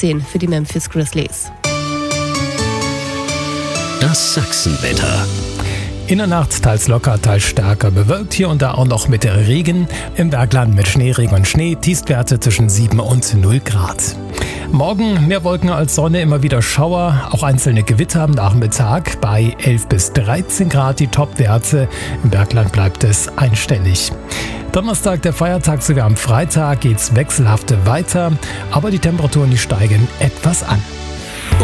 15 für die Memphis Grizzlies. Das Sachsenwetter. In der Nacht teils locker, teils stärker bewölkt, hier und da auch noch mit Regen. Im Bergland mit Schneeregen und Schnee, Tiefstwerte zwischen 7 und 0 Grad. Morgen mehr Wolken als Sonne, immer wieder Schauer, auch einzelne Gewitter am Nachmittag. Bei 11 bis 13 Grad die Topwerte, im Bergland bleibt es einstellig. Donnerstag, der Feiertag, sogar am Freitag geht's wechselhaft weiter, aber die Temperaturen, die steigen etwas an.